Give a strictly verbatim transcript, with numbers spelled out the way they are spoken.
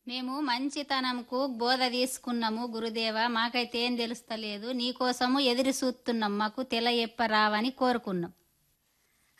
మేము మంచితనంకు బోధ తీసుకున్నాము గురుదేవ. మాకైతే ఏం తెలుస్తలేదు. నీకోసము ఎదురు చూస్తున్నాం, మాకు తెల చెప్పరావని కోరుకున్నాం.